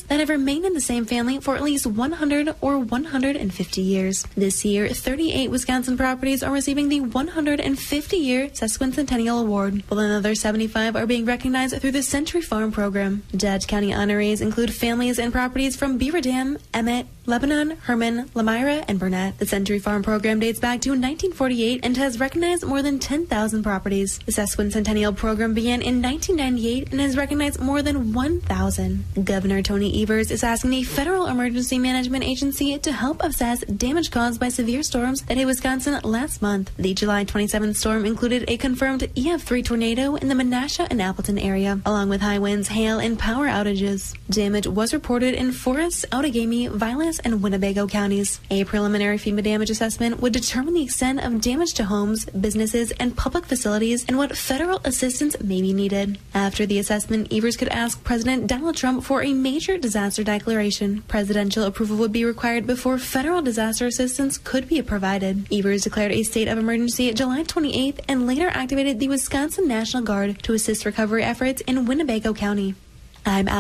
spouses that have remained in the same family for at least 100 or 150 years. This year, 38 Wisconsin properties are receiving the 150-year Sesquicentennial Award, while another 75 are being recognized through the Century Farm program. Dodge County honorees include families and properties from Beaver Dam, Emmett, Lebanon, Herman, Lamira, and Burnett. The Century Farm program dates back to 1948 and has recognized more than 10,000 properties. The Sesquicentennial program began in 1998 and has recognized more than 1,000. Governor Tony Evers is asking the Federal Emergency Management Agency to help assess damage caused by severe storms that hit Wisconsin last month. The July 27th storm included a confirmed EF3 tornado in the Menasha and Appleton area, along with high winds, hail, and power outages. Damage was reported in Forest, Outagamie, Vilas, and Winnebago counties. A preliminary FEMA damage assessment would determine the extent of damage to homes, businesses, and public facilities and what federal assistance may be needed. After the assessment, Evers could ask President Donald Trump for a major disaster declaration. Presidential approval would be required before federal disaster assistance could be provided. Evers declared a state of emergency July 28th and later activated the Wisconsin National Guard to assist recovery efforts in Winnebago County. I'm Al.